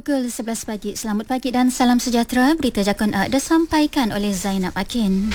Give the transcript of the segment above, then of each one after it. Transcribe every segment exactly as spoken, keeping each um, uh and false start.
Pukul sebelas pagi. Selamat pagi dan salam sejahtera. Berita Jakun A disampaikan oleh Zainab Akin.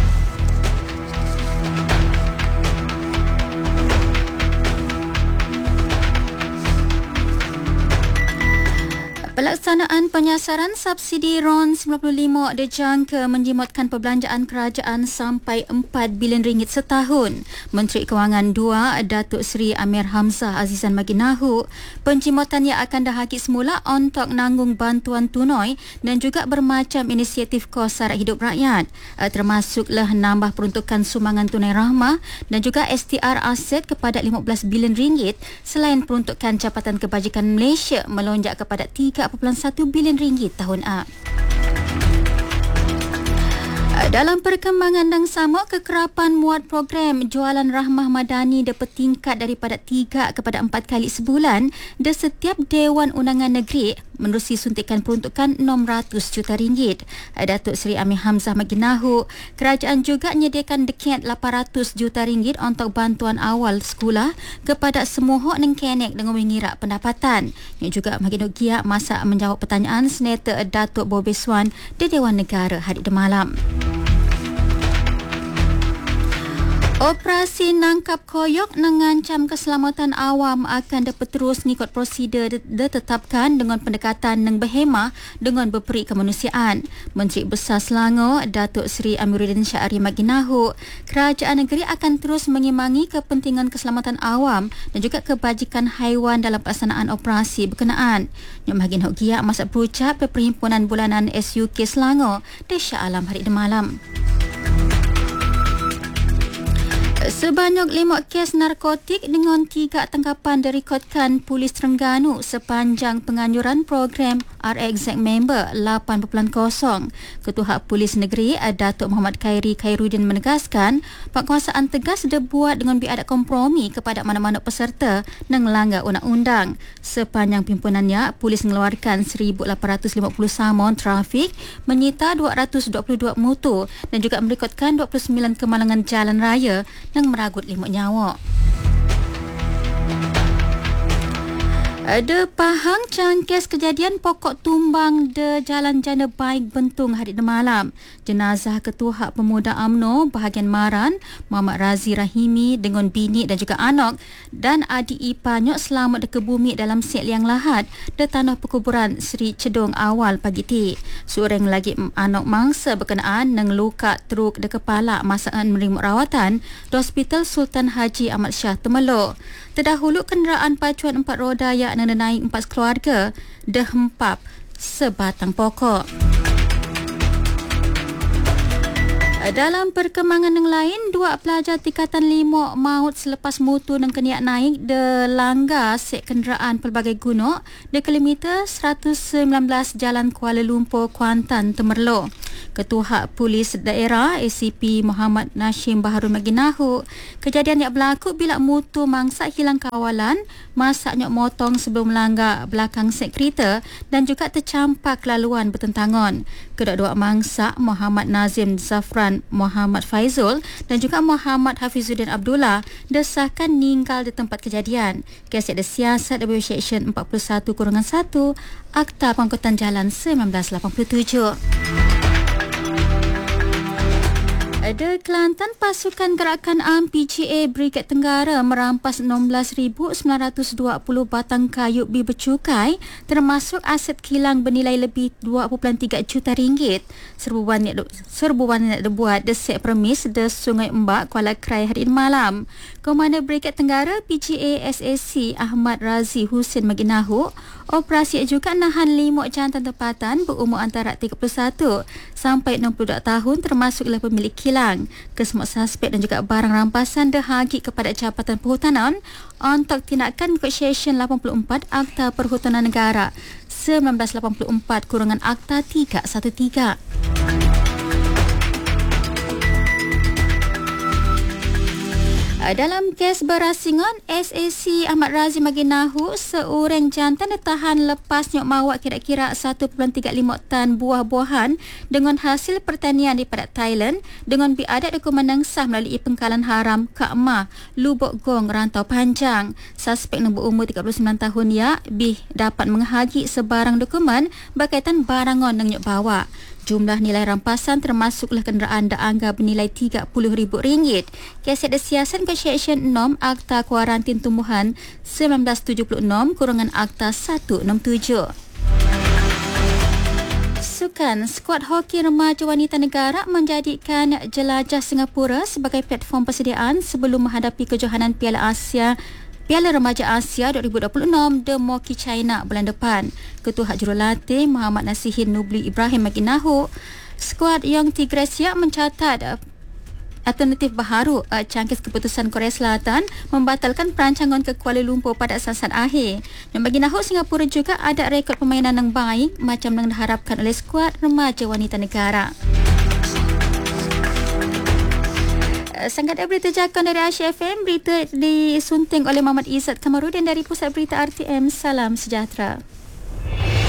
Pelaksanaan penyasaran subsidi R O N sembilan puluh lima dijangka menjimatkan perbelanjaan kerajaan sampai empat bilion ringgit setahun. Menteri Kewangan dua, Datuk Seri Amir Hamzah Azizan Maginahu, penjimatannya akan dahagi semula untuk nanggung bantuan tunai dan juga bermacam inisiatif kos sara hidup rakyat, termasuklah nambah peruntukan sumbangan tunai rahmah dan juga S T R aset kepada lima belas bilion ringgit, selain peruntukan Jabatan Kebajikan Malaysia melonjak kepada tiga perpuluhan satu bilion ringgit tahun A. Dalam perkembangan yang sama, kekerapan muat program jualan rahmah madani bertingkat daripada tiga kepada empat kali sebulan di setiap Dewan Undangan Negeri menerusi suntikan peruntukan enam ratus juta ringgit. Datuk Seri Amir Hamzah Maginahu, kerajaan juga menyediakan dekat lapan ratus juta ringgit untuk bantuan awal sekolah kepada semua hok yang kenek dengan mengira pendapatan. Yang juga Maginahu giat masa menjawab pertanyaan Senator Datuk Bobeswan di Dewan Negara hari malam. Operasi nangkap koyok mengancam keselamatan awam akan dapat terus mengikut prosedur ditetapkan dengan pendekatan yang berhemah dengan berperi kemanusiaan. Menteri Besar Selangor, Datuk Seri Amiruddin Syahri Maginahu, kerajaan negeri akan terus mengimbangi kepentingan keselamatan awam dan juga kebajikan haiwan dalam pelaksanaan operasi berkenaan. Nyok Maginahu giat masa berucap di Perhimpunan Bulanan S U K Selangor di Shah Alam hari malam. Sebanyak lima kes narkotik dengan tiga tangkapan direkodkan Polis Terengganu sepanjang penganjuran program R X member lapan titik kosong. Ketua Polis Negeri Datuk Muhammad Khairi Khairuddin menegaskan penguasaan tegas dibuat dengan biada kompromi kepada mana-mana peserta yang melanggar undang-undang. Sepanjang pimpunannya, Polis mengeluarkan seribu lapan ratus lima puluh samun trafik, menyita dua ratus dua puluh dua motor dan juga merekodkan dua puluh sembilan kemalangan jalan raya yang meragut lima nyawa. Ada Pahang cangkes kejadian pokok tumbang de Jalan Jana Baik Bentung hari malam. Jenazah Ketua Pemuda U M N O bahagian Maran, Muhammad Razi Rahimi dengan bini dan juga anak dan adik iparnya selamat ke bumi dalam set liang lahat di tanah perkuburan Seri Cedong awal pagi ti. Seorang lagi anak mangsa berkenaan nang luka teruk di kepala masaan menerima rawatan di Hospital Sultan Haji Ahmad Shah Temeluk. Terdahulu kenderaan pacuan empat roda yang naik empat keluarga dihempap sebatang pokok. Dalam perkembangan yang lain, dua pelajar tingkatan lima maut selepas motor yang keniak naik de langgar set kenderaan pelbagai guna di kilometer seratus sembilan belas Jalan Kuala Lumpur, Kuantan, Temerloh. Ketua Polis Daerah A C P Muhammad Nashim Baharul Maginahu, kejadian yang berlaku bila motor mangsa hilang kawalan, masaknya motong sebelum melanggar belakang set kereta dan juga tercampak laluan bertentangan. Kedua-dua mangsa Muhammad Nazim Zafran Muhammad Faizul dan juga Muhammad Hafizuddin Abdullah disahkan meninggal di tempat kejadian. Kes yang disiasat W Seksyen empat puluh satu satu Akta Pengangkutan Jalan seribu sembilan ratus lapan puluh tujuh. Ada Kelantan, pasukan gerakan A M P G A Brigad Tenggara merampas enam belas ribu sembilan ratus dua puluh batang kayu bi bercukai termasuk aset kilang bernilai lebih dua perpuluhan tiga juta ringgit. Serbuan yang serbuan yang dibuat di set premis di Sungai Mbak, Kuala Krai hari malam. Komander Brigad Tenggara P G A S A C Ahmad Razi Hussein Maginahu, operasi juga nahan lima jantan tempatan berumur antara tiga puluh satu sampai enam puluh dua tahun termasuklah pemilik kilang. Kesemua suspek dan juga barang rampasan dihagi kepada Jabatan Perhutanan untuk tindakan mengikut Seksyen lapan puluh empat Akta Perhutanan Negara seribu sembilan ratus lapan puluh empat kurangan Akta tiga satu tiga. Dalam kes berasingan, S A C Ahmad Razi Maginahu, seorang jantan ditahan lepas nyok mawak kira-kira satu perpuluhan tiga lima tan buah-buahan dengan hasil pertanian daripada Thailand dengan biadat dokumen sah melalui pengkalan haram Kak Ma, Lubuk Gong, Rantau Panjang. Suspek yang berumur tiga puluh sembilan tahun ya, bih dapat menghaji sebarang dokumen berkaitan barangan yang nyok bawa. Jumlah nilai rampasan termasuklah kenderaan daangga bernilai tiga puluh ribu ringgit. Keset disiasan ke Seksyen enam Akta Kuarantin Tumbuhan seribu sembilan ratus tujuh puluh enam kurungan Akta seratus enam puluh tujuh. Sukan, skuad hoki remaja wanita negara menjadikan jelajah Singapura sebagai platform persediaan sebelum menghadapi kejohanan Piala Asia Piala Remaja Asia dua ribu dua puluh enam The Moki China bulan depan. Ketua Jurulatih Muhammad Nasihin Nubli Ibrahim Maginahu, skuad Young Tigres siap mencatat uh, alternatif baharu uh, cangkis keputusan Korea Selatan membatalkan perancangan ke Kuala Lumpur pada saat akhir. Dan Maginahu, Singapura juga ada rekod permainan yang baik macam yang diharapkan oleh skuad remaja wanita negara. Sangat berita jakan dari Asia F M. Berita disunting oleh Muhammad Izzat Kamarudin dari Pusat Berita R T M. Salam sejahtera.